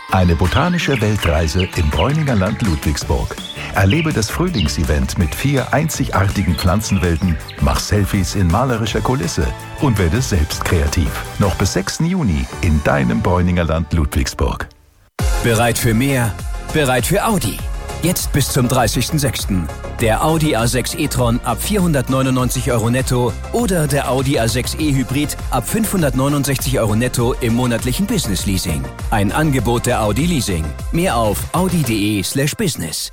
Eine botanische Weltreise im Bräuninger Land Ludwigsburg. Erlebe das Frühlingsevent mit 4 einzigartigen Pflanzenwelten, mach Selfies in malerischer Kulisse und werde selbst kreativ. Noch bis 6. Juni in deinem Bräuninger Land Ludwigsburg. Bereit für mehr? Bereit für Audi. Jetzt bis zum 30.06. Der Audi A6 e-tron ab 499 € netto oder der Audi A6 e-Hybrid ab 569 € netto im monatlichen Business-Leasing. Ein Angebot der Audi Leasing. Mehr auf audi.de/business.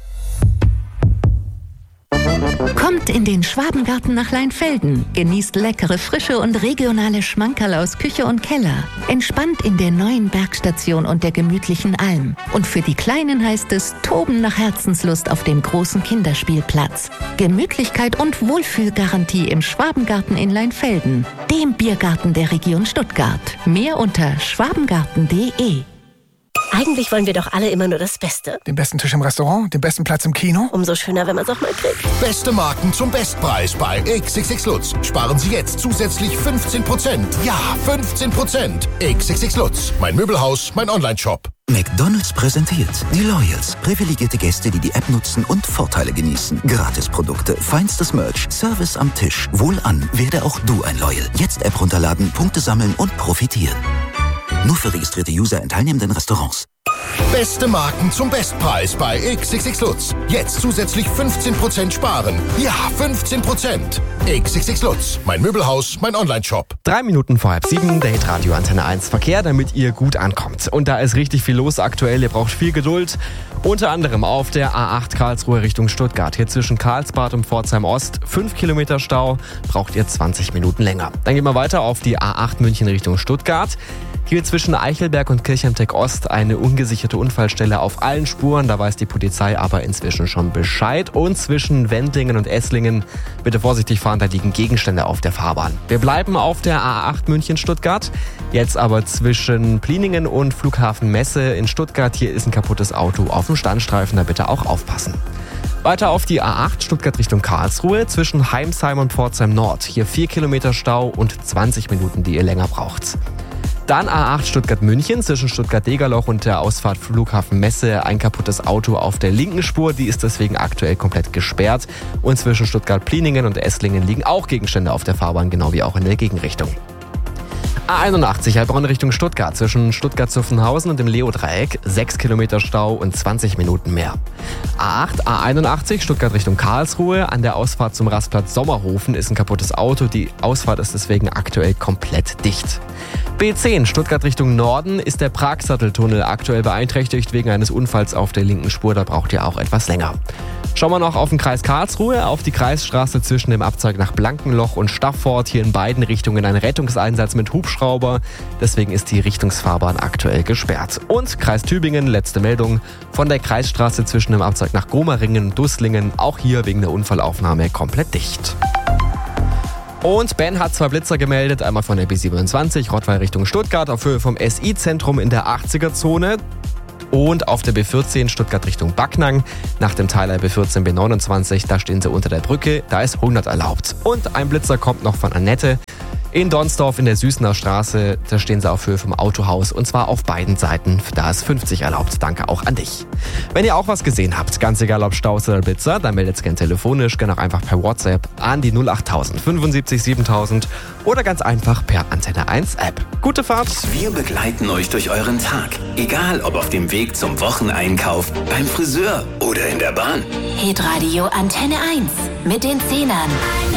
Kommt in den Schwabengarten nach Leinfelden. Genießt leckere, frische und regionale Schmankerl aus Küche und Keller. Entspannt in der neuen Bergstation und der gemütlichen Alm. Und für die Kleinen heißt es Toben nach Herzenslust auf dem großen Kinderspielplatz. Gemütlichkeit und Wohlfühlgarantie im Schwabengarten in Leinfelden, dem Biergarten der Region Stuttgart. Mehr unter schwabengarten.de. Eigentlich wollen wir doch alle immer nur das Beste. Den besten Tisch im Restaurant, den besten Platz im Kino. Umso schöner, wenn man es auch mal kriegt. Beste Marken zum Bestpreis bei XXX Lutz. Sparen Sie jetzt zusätzlich 15%. Ja, 15%. XXX Lutz. Mein Möbelhaus, mein Onlineshop. McDonald's präsentiert die Loyals. Privilegierte Gäste, die die App nutzen und Vorteile genießen. Gratisprodukte, feinstes Merch, Service am Tisch. Wohlan, werde auch du ein Loyal. Jetzt App runterladen, Punkte sammeln und profitieren. Nur für registrierte User in teilnehmenden Restaurants. Beste Marken zum Bestpreis bei XXX Lutz. Jetzt zusätzlich 15% sparen. Ja, 15%. XXX Lutz. Mein Möbelhaus, mein Onlineshop. 3 Minuten vor 6:30, der Hitradio Antenne 1 Verkehr, damit ihr gut ankommt. Und da ist richtig viel los aktuell. Ihr braucht viel Geduld. Unter anderem auf der A8 Karlsruhe Richtung Stuttgart. Hier zwischen Karlsbad und Pforzheim Ost 5 Kilometer Stau. Braucht ihr 20 Minuten länger. Dann gehen wir weiter auf die A8 München Richtung Stuttgart. Hier zwischen Eichelberg und Kirchheimteck Ost eine ungesicherte Unfallstelle auf allen Spuren. Da weiß die Polizei aber inzwischen schon Bescheid. Und zwischen Wendlingen und Esslingen, bitte vorsichtig fahren, da liegen Gegenstände auf der Fahrbahn. Wir bleiben auf der A8 München-Stuttgart. Jetzt aber zwischen Pliningen und Flughafen Messe in Stuttgart. Hier ist ein kaputtes Auto auf dem Standstreifen, da bitte auch aufpassen. Weiter auf die A8 Stuttgart Richtung Karlsruhe zwischen Heimsheim und Pforzheim Nord. Hier 4 Kilometer Stau und 20 Minuten, die ihr länger braucht. Dann A8 Stuttgart-München zwischen Stuttgart-Degerloch und der Ausfahrt Flughafen Messe. Ein kaputtes Auto auf der linken Spur, die ist deswegen aktuell komplett gesperrt. Und zwischen Stuttgart-Pliningen und Esslingen liegen auch Gegenstände auf der Fahrbahn, genau wie auch in der Gegenrichtung. A81 Heilbronn Richtung Stuttgart zwischen Stuttgart-Zuffenhausen und dem Leo-Dreieck 6 Kilometer Stau und 20 Minuten mehr. A81 Stuttgart Richtung Karlsruhe. An der Ausfahrt zum Rastplatz Sommerhofen ist ein kaputtes Auto. Die Ausfahrt ist deswegen aktuell komplett dicht. B10 Stuttgart Richtung Norden ist der Pragsatteltunnel aktuell beeinträchtigt wegen eines Unfalls auf der linken Spur. Da braucht ihr auch etwas länger. Schauen wir noch auf den Kreis Karlsruhe, auf die Kreisstraße zwischen dem Abzweig nach Blankenloch und Staffort. Hier in beiden Richtungen ein Rettungseinsatz mit Hubschrauber. Deswegen ist die Richtungsfahrbahn aktuell gesperrt. Und Kreis Tübingen, letzte Meldung, von der Kreisstraße zwischen dem Abzweig nach Gomaringen und Dusslingen. Auch hier wegen der Unfallaufnahme komplett dicht. Und Ben hat 2 Blitzer gemeldet, einmal von der B27, Rottweil Richtung Stuttgart, auf Höhe vom SI-Zentrum in der 80er-Zone. Und auf der B14 Stuttgart Richtung Backnang. Nach dem Teiler B14 B29, da stehen sie unter der Brücke, da ist 100 erlaubt. Und ein Blitzer kommt noch von Annette. In Donsdorf in der Süßener Straße, da stehen sie auf Höhe vom Autohaus und zwar auf beiden Seiten. Da ist 50 erlaubt. Danke auch an dich. Wenn ihr auch was gesehen habt, ganz egal ob Staus oder Blitzer, dann meldet es gerne telefonisch, gerne auch einfach per WhatsApp an die 08000 75 7000 oder ganz einfach per Antenne 1 App. Gute Fahrt! Wir begleiten euch durch euren Tag. Egal ob auf dem Weg zum Wocheneinkauf, beim Friseur oder in der Bahn. Hitradio Antenne 1 mit den Zehnern.